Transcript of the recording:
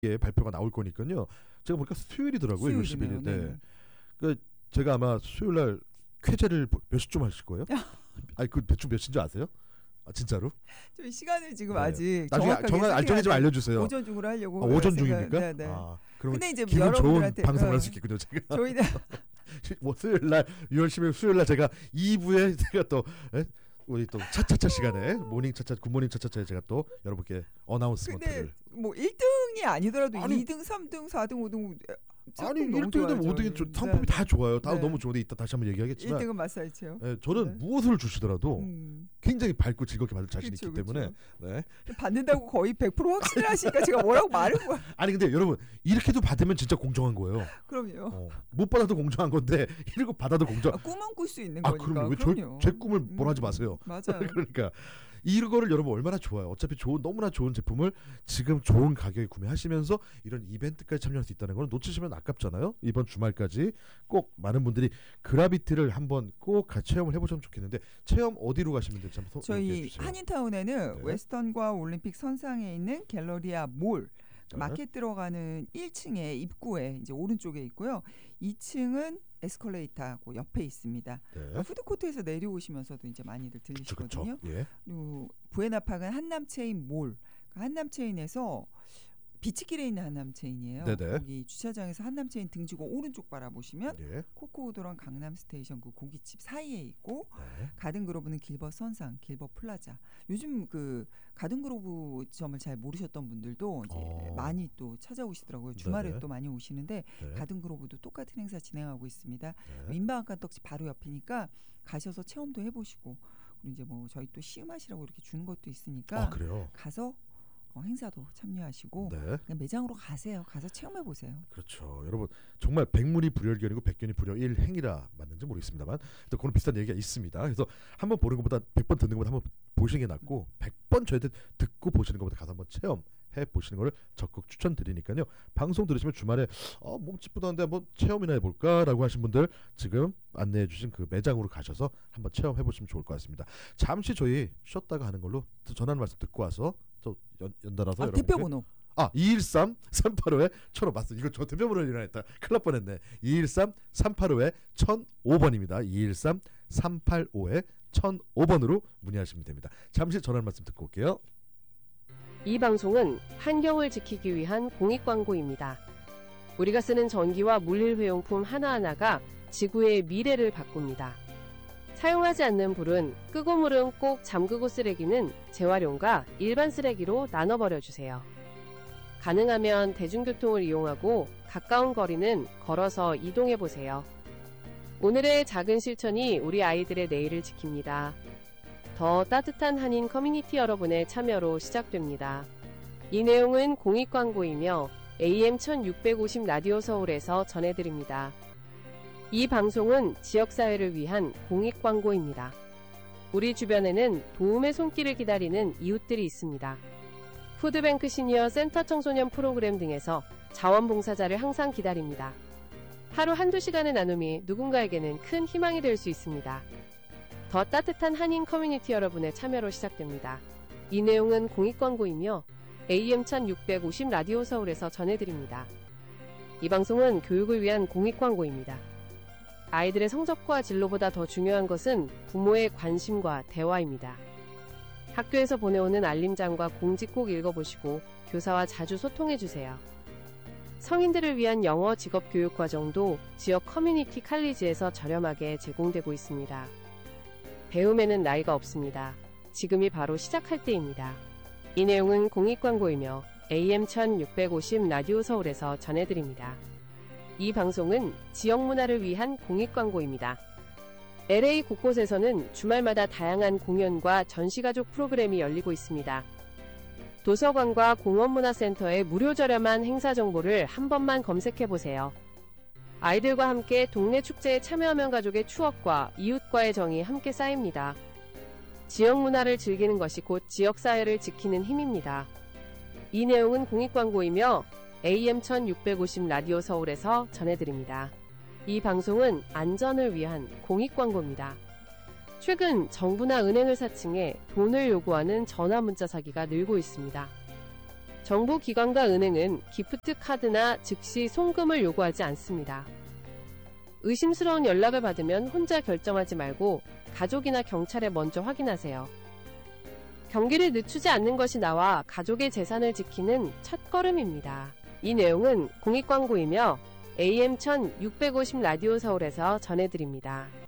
발표가 나올 거니까요. 제가 보니까 수요일이더라고요. 6월 10일인데. 네. 그 제가 아마 수요일 날 쾌제를 몇 시쯤 하실 거예요? 아니 그 대충 몇 시인지 아세요? 아 진짜로? 저희 시간을 지금 네. 아직 나중에 정확한 알정이 좀 알려주세요. 오전 중으로 하려고. 오전 중입니까? 네네. 아, 그럼 근데 이제 기분 좋은 여러분들한테 방송을 할 수 있겠군요. 제가 저희는 뭐 수요일 날 6월 10일 수요일 날 제가 2부에 제가 또 우리 또 차차차 시간에 모닝 차차 굿모닝 차차차에 제가 또 여러분께 근데 어나운스먼트를 뭐 1등이 아니더라도 아니, 2등, 3등, 4등, 5등 아니 너무 1등이든 좋아요, 5등이 저희. 상품이 다 좋아요. 다 네. 너무 좋은데 이따 다시 한번 얘기하겠지만 1등은 마사지체요. 네, 저는 네. 무엇을 주시더라도 굉장히 밝고 즐겁게 받을 자신이 그쵸, 있기 때문에 네. 받는다고 거의 100% 확신을 하시니까 제가 뭐라고 말을 뭐 아니 근데 여러분 이렇게도 받으면 진짜 공정한 거예요. 그럼요. 못 받아도 공정한 건데 이러고 받아도 공정. 꿈은 꿀 수 있는 아 거니까. 그럼요. 그럼요. 제 꿈을 몰아하지 마세요. 맞아요. 그러니까 이거를 여러분 얼마나 좋아요. 어차피 너무나 좋은 제품을 지금 좋은 가격에 구매하시면서 이런 이벤트까지 참여할 수 있다는 건 놓치시면 아깝잖아요. 이번 주말까지 꼭 많은 분들이 그라비티를 한번 꼭 같이 체험을 해보시면 좋겠는데 체험 어디로 가시면 될지 한번 저희 한인타운에는 네. 웨스턴과 올림픽 선상에 있는 갤러리아 몰 네. 마켓 들어가는 1층에 입구에 이제 오른쪽에 있고요. 2층은 에스컬레이터하고 옆에 있습니다. 네. 푸드코트에서 내려오시면서도 이제 많이들 들리시거든요. 그쵸. 예. 그리고 부에나팍은 한남체인 몰, 한남체인에서 비치길에 있는 한남체인이에요. 네네. 거기 주차장에서 한남체인 등지고 오른쪽 바라보시면 예. 코코우도랑 강남스테이션 그 고깃집 사이에 있고 네. 가든그로브는 길벗 선상, 길벗 플라자. 요즘 그 가든그로브 점을 잘 모르셨던 분들도 이제 많이 또 찾아오시더라고요. 주말에 네네. 또 많이 오시는데 네. 가든그로브도 똑같은 행사 진행하고 있습니다. 네. 민방앗간 떡집 바로 옆이니까 가셔서 체험도 해보시고 그리고 이제 뭐 저희 또 시음하시라고 이렇게 주는 것도 있으니까 아 그래요. 가서 행사도 참여하시고 네. 그냥 매장으로 가세요. 가서 체험해 보세요. 그렇죠. 여러분 정말 백문이 불여일견이고 백견이 불여일행이라 맞는지 모르겠습니다만 또 그런 비슷한 얘기가 있습니다. 그래서 한번 보는 것보다 100번 듣는 것보다 한번 보시는 게 낫고 100번 저희들 듣고 보시는 것보다 가서 한번 체험해 보시는 거를 적극 추천드리니까요. 방송 들으시면 주말에 몸집부도 한데 한번 체험이나 해볼까라고 하신 분들 지금 안내해 주신 그 매장으로 가셔서 한번 체험해 보시면 좋을 것 같습니다. 잠시 저희 쉬었다가 하는 걸로 전하는 말씀 듣고 와서 또 연달아서 여러분께 대표번호 213-385-1005 맞습니다. 이거 저 대표번호를 일어났다. 큰일 날 뻔했네. 213-385-1005입니다. 213-385-1005번으로 문의하시면 됩니다. 잠시 전화 말씀 듣고 올게요. 이 방송은 환경을 지키기 위한 공익광고입니다. 우리가 쓰는 전기와 물일회용품 하나하나가 지구의 미래를 바꿉니다. 사용하지 않는 불은 끄고 물은 꼭 잠그고 쓰레기는 재활용과 일반 쓰레기로 나눠버려주세요. 가능하면 대중교통을 이용하고 가까운 거리는 걸어서 이동해보세요. 오늘의 작은 실천이 우리 아이들의 내일을 지킵니다. 더 따뜻한 한인 커뮤니티 여러분의 참여로 시작됩니다. 이 내용은 공익광고이며 AM 1650 라디오 서울에서 전해드립니다. 이 방송은 지역사회를 위한 공익광고입니다. 우리 주변에는 도움의 손길을 기다리는 이웃들이 있습니다. 푸드뱅크 시니어 센터 청소년 프로그램 등에서 자원봉사자를 항상 기다립니다. 하루 한두 시간의 나눔이 누군가에게는 큰 희망이 될 수 있습니다. 더 따뜻한 한인 커뮤니티 여러분의 참여로 시작됩니다. 이 내용은 공익광고이며 AM 1650 라디오 서울에서 전해드립니다. 이 방송은 교육을 위한 공익광고입니다. 아이들의 성적과 진로보다 더 중요한 것은 부모의 관심과 대화입니다. 학교에서 보내오는 알림장과 공지 꼭 읽어보시고 교사와 자주 소통해주세요. 성인들을 위한 영어 직업교육 과정도 지역 커뮤니티 칼리지에서 저렴하게 제공되고 있습니다. 배움에는 나이가 없습니다. 지금이 바로 시작할 때입니다. 이 내용은 공익광고이며 AM 1650 라디오 서울에서 전해드립니다. 이 방송은 지역 문화를 위한 공익광고입니다. LA 곳곳에서는 주말마다 다양한 공연과 전시가족 프로그램이 열리고 있습니다. 도서관과 공원문화센터의 무료 저렴한 행사 정보를 한 번만 검색해보세요. 아이들과 함께 동네 축제에 참여하면 가족의 추억과 이웃과의 정이 함께 쌓입니다. 지역 문화를 즐기는 것이 곧 지역사회를 지키는 힘입니다. 이 내용은 공익광고이며 AM 1650 라디오 서울에서 전해드립니다. 이 방송은 안전을 위한 공익광고입니다. 최근 정부나 은행을 사칭해 돈을 요구하는 전화문자 사기가 늘고 있습니다. 정부 기관과 은행은 기프트 카드나 즉시 송금을 요구하지 않습니다. 의심스러운 연락을 받으면 혼자 결정하지 말고 가족이나 경찰에 먼저 확인하세요. 경기를 늦추지 않는 것이 나와 가족의 재산을 지키는 첫걸음입니다. 이 내용은 공익광고이며 AM 1650 라디오 서울에서 전해드립니다.